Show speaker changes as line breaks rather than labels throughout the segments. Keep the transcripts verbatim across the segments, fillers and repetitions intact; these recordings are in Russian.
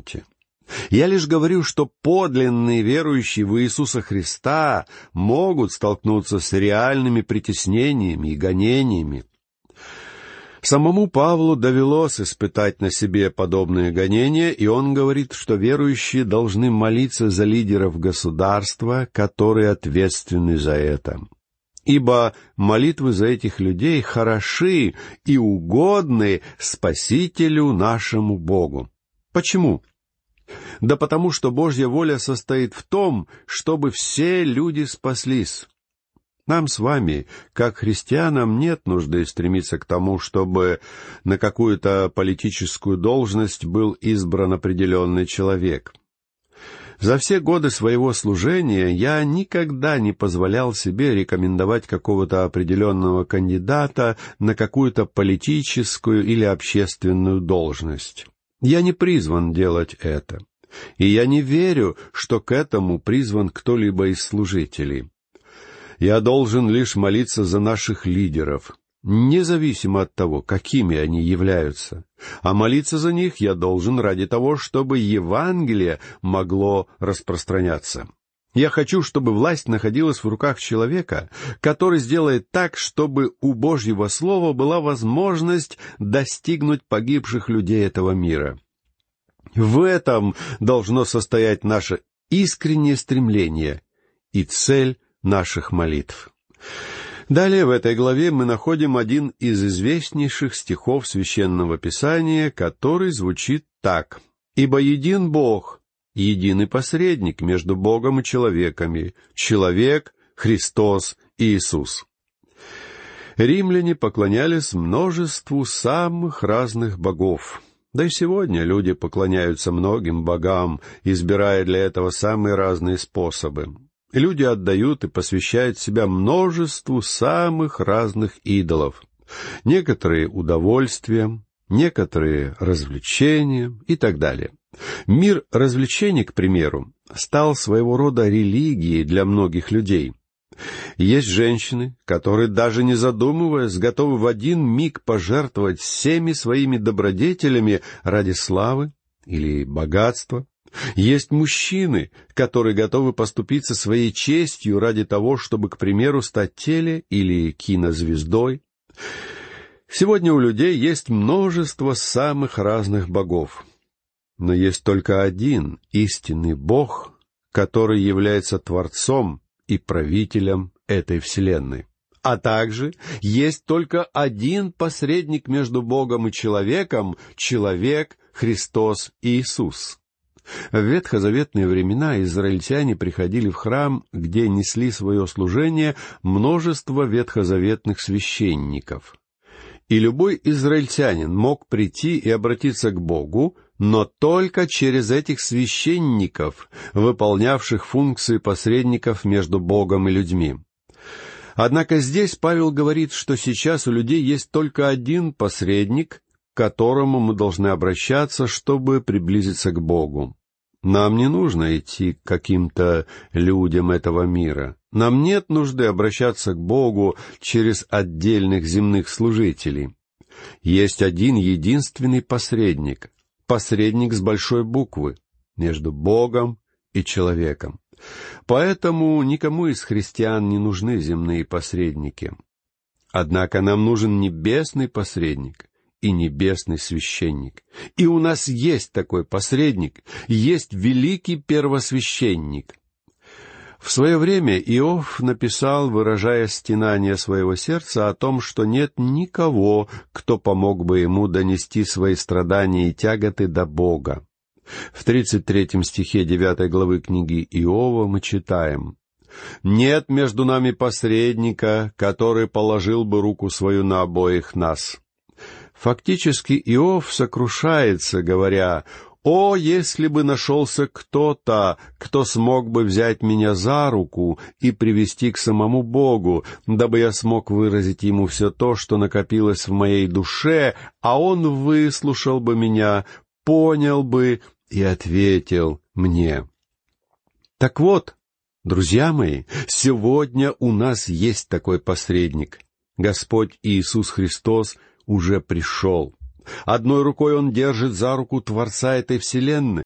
горизонте. Я лишь говорю, что подлинные верующие в Иисуса Христа могут столкнуться с реальными притеснениями и гонениями. Самому Павлу довелось испытать на себе подобные гонения, и он говорит, что верующие должны молиться за лидеров государства, которые ответственны за это. Ибо молитвы за этих людей хороши и угодны Спасителю нашему Богу. Почему? Да потому что Божья воля состоит в том, чтобы все люди спаслись. Нам с вами, как христианам, нет нужды стремиться к тому, чтобы на какую-то политическую должность был избран определенный человек. За все годы своего служения я никогда не позволял себе рекомендовать какого-то определенного кандидата на какую-то политическую или общественную должность. Я не призван делать это. И я не верю, что к этому призван кто-либо из служителей. Я должен лишь молиться за наших лидеров, независимо от того, какими они являются. А молиться за них я должен ради того, чтобы Евангелие могло распространяться. Я хочу, чтобы власть находилась в руках человека, который сделает так, чтобы у Божьего Слова была возможность достигнуть погибших людей этого мира. В этом должно состоять наше искреннее стремление и цель наших молитв. Далее в этой главе мы находим один из известнейших стихов Священного Писания, который звучит так: «Ибо един Бог, единый посредник между Богом и человеками, человек Христос Иисус». Римляне поклонялись множеству самых разных богов. Да и сегодня люди поклоняются многим богам, избирая для этого самые разные способы. Люди отдают и посвящают себя множеству самых разных идолов. Некоторые удовольствием, некоторые развлечением и так далее. Мир развлечений, к примеру, стал своего рода религией для многих людей. Есть женщины, которые, даже не задумываясь, готовы в один миг пожертвовать всеми своими добродетелями ради славы или богатства. Есть мужчины, которые готовы поступиться своей честью ради того, чтобы, к примеру, стать теле- или кинозвездой. Сегодня у людей есть множество самых разных богов. Но есть только один истинный Бог, который является Творцом и правителем этой вселенной. А также есть только один посредник между Богом и человеком — человек Христос Иисус. В ветхозаветные времена израильтяне приходили в храм, где несли свое служение множество ветхозаветных священников. И любой израильтянин мог прийти и обратиться к Богу, но только через этих священников, выполнявших функции посредников между Богом и людьми. Однако здесь Павел говорит, что сейчас у людей есть только один посредник, к которому мы должны обращаться, чтобы приблизиться к Богу. Нам не нужно идти к каким-то людям этого мира. Нам нет нужды обращаться к Богу через отдельных земных служителей. Есть один единственный посредник, посредник с большой буквы, между Богом и человеком. Поэтому никому из христиан не нужны земные посредники. Однако нам нужен небесный посредник и небесный священник. И у нас есть такой посредник, есть великий первосвященник. В свое время Иов написал, выражая стенание своего сердца, о том, что нет никого, кто помог бы ему донести свои страдания и тяготы до Бога. В тридцать третьем стихе девятой главы книги Иова мы читаем: «Нет между нами посредника, который положил бы руку свою на обоих нас». Фактически Иов сокрушается, говоря: «О, если бы нашелся кто-то, кто смог бы взять меня за руку и привести к самому Богу, дабы я смог выразить ему все то, что накопилось в моей душе, а он выслушал бы меня, понял бы и ответил мне». Так вот, друзья мои, сегодня у нас есть такой посредник. Господь Иисус Христос уже пришел. Одной рукой Он держит за руку Творца этой вселенной,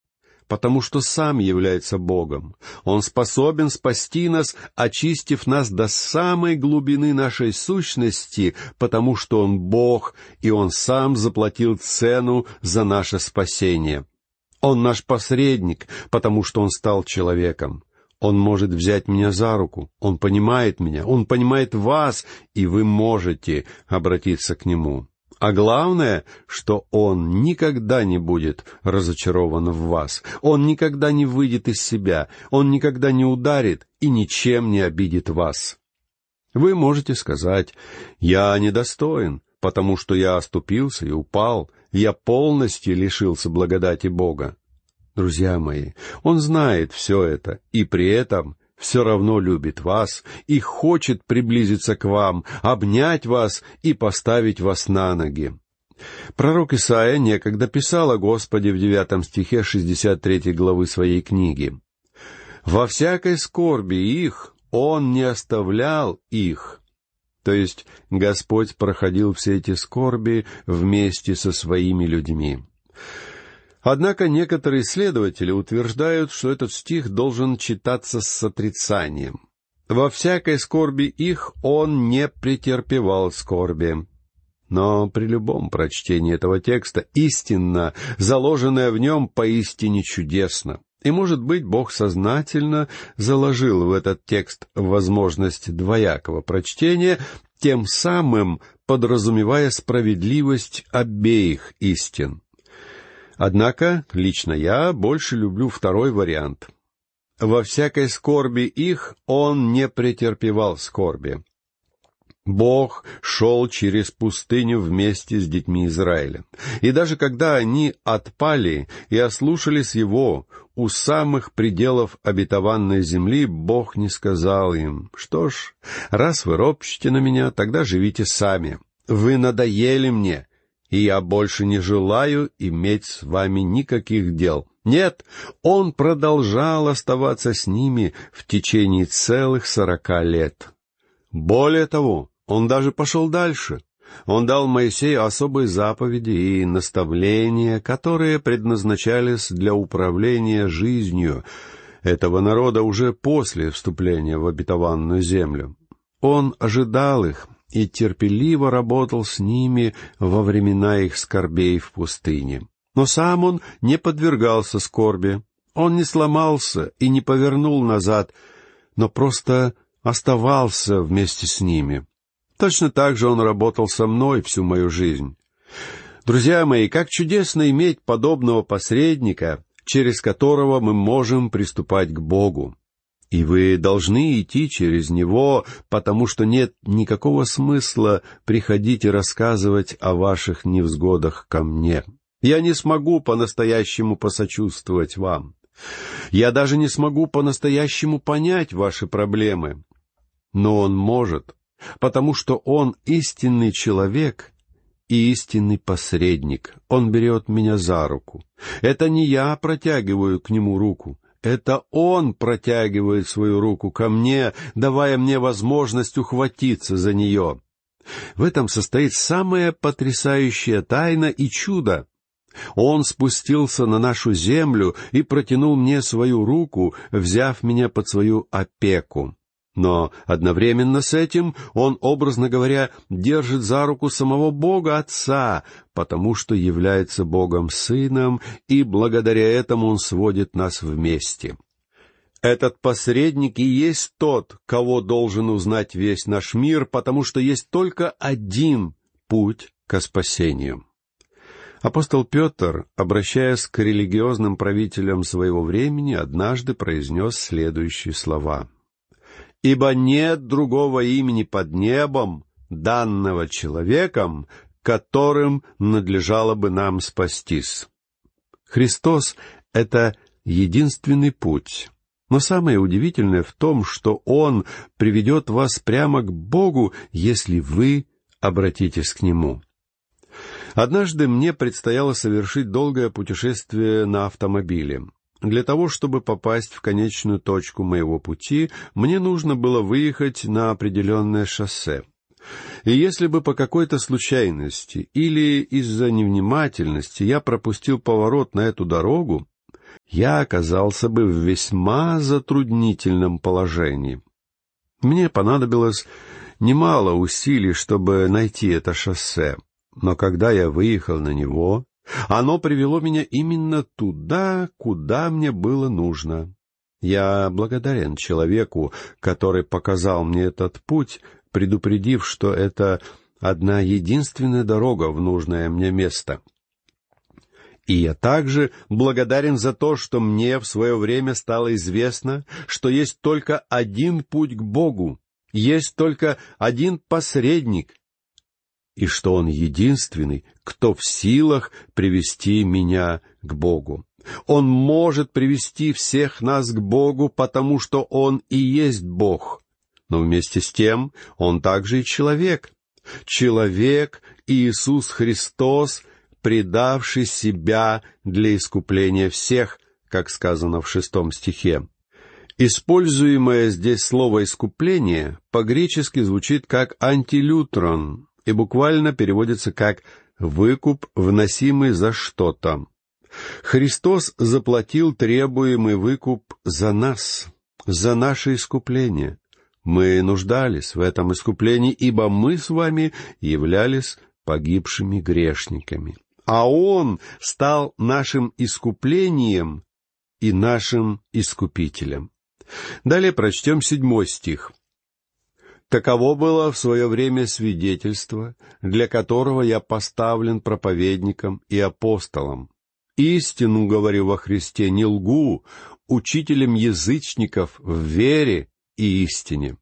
потому что сам является Богом. Он способен спасти нас, очистив нас до самой глубины нашей сущности, потому что Он Бог, и Он сам заплатил цену за наше спасение. Он наш посредник, потому что Он стал человеком. Он может взять меня за руку, Он понимает меня, Он понимает вас, и вы можете обратиться к Нему. А главное, что Он никогда не будет разочарован в вас, Он никогда не выйдет из себя, Он никогда не ударит и ничем не обидит вас. Вы можете сказать: «Я недостоин, потому что я оступился и упал, я полностью лишился благодати Бога». Друзья мои, Он знает все это, и при этом все равно любит вас и хочет приблизиться к вам, обнять вас и поставить вас на ноги. Пророк Исаия некогда писал о Господе в девятом стихе шестьдесят третьей главы своей книги: «Во всякой скорби их Он не оставлял их». То есть Господь проходил все эти скорби вместе со своими людьми. Однако некоторые исследователи утверждают, что этот стих должен читаться с отрицанием. «Во всякой скорби их Он не претерпевал скорби». Но при любом прочтении этого текста истина, заложенная в нем, поистине чудесна. И, может быть, Бог сознательно заложил в этот текст возможность двоякого прочтения, тем самым подразумевая справедливость обеих истин. Однако лично я больше люблю второй вариант. «Во всякой скорби их Он не претерпевал скорби». Бог шел через пустыню вместе с детьми Израиля. И даже когда они отпали и ослушались Его у самых пределов обетованной земли, Бог не сказал им: «Что ж, раз вы ропщете на меня, тогда живите сами. Вы надоели мне, и я больше не желаю иметь с вами никаких дел». Нет, Он продолжал оставаться с ними в течение целых сорока лет. Более того, Он даже пошел дальше. Он дал Моисею особые заповеди и наставления, которые предназначались для управления жизнью этого народа уже после вступления в обетованную землю. Он ожидал их и терпеливо работал с ними во времена их скорбей в пустыне. Но сам Он не подвергался скорби. Он не сломался и не повернул назад, но просто оставался вместе с ними. Точно так же Он работал со мной всю мою жизнь. Друзья мои, как чудесно иметь подобного посредника, через которого мы можем приступать к Богу. И вы должны идти через Него, потому что нет никакого смысла приходить и рассказывать о ваших невзгодах ко мне. Я не смогу по-настоящему посочувствовать вам. Я даже не смогу по-настоящему понять ваши проблемы. Но Он может, потому что Он истинный человек и истинный посредник. Он берет меня за руку. Это не я протягиваю к Нему руку. Это Он протягивает свою руку ко мне, давая мне возможность ухватиться за нее. В этом состоит самая потрясающая тайна и чудо. Он спустился на нашу землю и протянул мне свою руку, взяв меня под свою опеку. Но одновременно с этим Он, образно говоря, держит за руку самого Бога Отца, потому что является Богом Сыном, и благодаря этому Он сводит нас вместе. Этот посредник и есть тот, кого должен узнать весь наш мир, потому что есть только один путь ко спасению. Апостол Петр, обращаясь к религиозным правителям своего времени, однажды произнес следующие слова: «Ибо нет другого имени под небом, данного человеком, которым надлежало бы нам спастись». Христос — это единственный путь. Но самое удивительное в том, что Он приведет вас прямо к Богу, если вы обратитесь к Нему. Однажды мне предстояло совершить долгое путешествие на автомобиле. Для того, чтобы попасть в конечную точку моего пути, мне нужно было выехать на определенное шоссе. И если бы по какой-то случайности или из-за невнимательности я пропустил поворот на эту дорогу, я оказался бы в весьма затруднительном положении. Мне понадобилось немало усилий, чтобы найти это шоссе, но когда я выехал на него, оно привело меня именно туда, куда мне было нужно. Я благодарен человеку, который показал мне этот путь, предупредив, что это одна единственная дорога в нужное мне место. И я также благодарен за то, что мне в свое время стало известно, что есть только один путь к Богу, есть только один посредник, и что Он единственный, кто в силах привести меня к Богу. Он может привести всех нас к Богу, потому что Он и есть Бог. Но вместе с тем Он также и человек. Человек Иисус Христос, предавший себя для искупления всех, как сказано в шестом стихе. Используемое здесь слово «искупление» по-гречески звучит как «антилютрон» и буквально переводится как «выкуп, вносимый за что-то». Христос заплатил требуемый выкуп за нас, за наше искупление. Мы нуждались в этом искуплении, ибо мы с вами являлись погибшими грешниками. А Он стал нашим искуплением и нашим искупителем. Далее прочтем седьмой стих. «Таково было в свое время свидетельство, для которого я поставлен проповедником и апостолом. Истину говорю во Христе, не лгу, учителем язычников в вере и истине».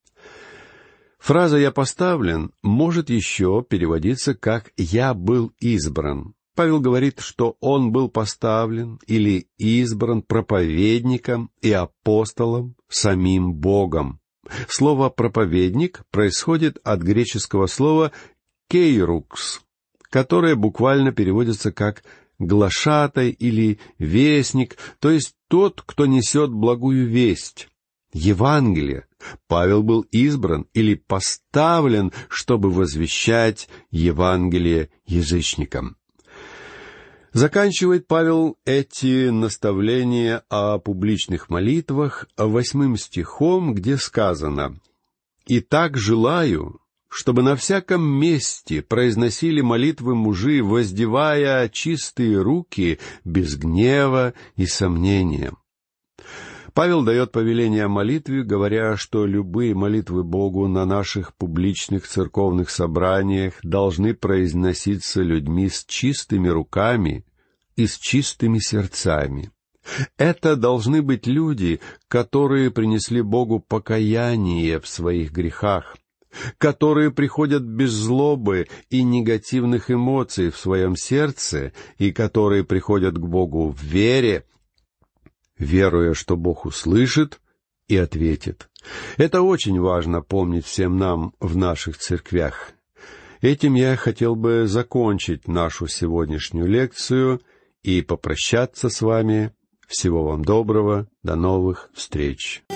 Фраза «я поставлен» может еще переводиться как «я был избран». Павел говорит, что он был поставлен или избран проповедником и апостолом самим Богом. Слово «проповедник» происходит от греческого слова «кейрукс», которое буквально переводится как «глашатай» или «вестник», то есть тот, кто несет благую весть. Евангелие. Павел был избран или поставлен, чтобы возвещать Евангелие язычникам. Заканчивает Павел эти наставления о публичных молитвах восьмым стихом, где сказано: «Итак желаю, чтобы на всяком месте произносили молитвы мужи, воздевая чистые руки без гнева и сомнения». Павел дает повеление о молитве, говоря, что любые молитвы Богу на наших публичных церковных собраниях должны произноситься людьми с чистыми руками и с чистыми сердцами. Это должны быть люди, которые принесли Богу покаяние в своих грехах, которые приходят без злобы и негативных эмоций в своем сердце и которые приходят к Богу в вере, веруя, что Бог услышит и ответит. Это очень важно помнить всем нам в наших церквях. Этим я хотел бы закончить нашу сегодняшнюю лекцию и попрощаться с вами. Всего вам доброго, до новых встреч.